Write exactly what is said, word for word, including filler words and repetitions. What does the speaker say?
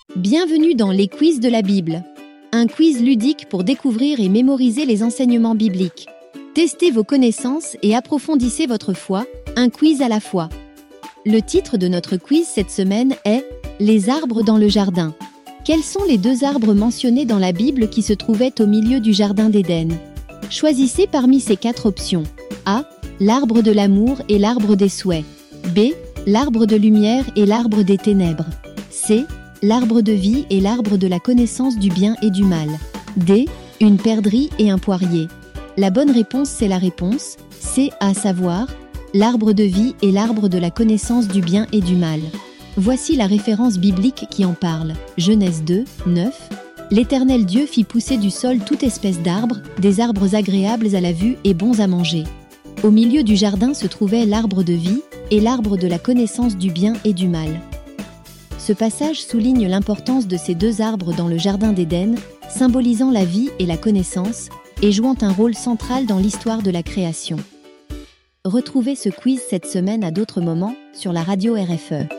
Bienvenue dans les quiz de la Bible. Un quiz ludique pour découvrir et mémoriser les enseignements bibliques. Testez vos connaissances et approfondissez votre foi, un quiz à la fois. Le titre de notre quiz cette semaine est « Les arbres dans le jardin ». Quels sont les deux arbres mentionnés dans la Bible qui se trouvaient au milieu du jardin d'Éden? Choisissez parmi ces quatre options. A. L'arbre de l'amour et l'arbre des souhaits. B. L'arbre de lumière et l'arbre des ténèbres. C. L'arbre de vie et l'arbre de la connaissance du bien et du mal. D. Une perdrix et un poirier. La bonne réponse, c'est la réponse C, à savoir l'arbre de vie et l'arbre de la connaissance du bien et du mal. Voici la référence biblique qui en parle. Genèse deux, neuf. L'Éternel Dieu fit pousser du sol toute espèce d'arbres, des arbres agréables à la vue et bons à manger. Au milieu du jardin se trouvait l'arbre de vie et l'arbre de la connaissance du bien et du mal. Ce passage souligne l'importance de ces deux arbres dans le jardin d'Éden, symbolisant la vie et la connaissance, et jouant un rôle central dans l'histoire de la création. Retrouvez ce quiz cette semaine à d'autres moments sur la radio R F E.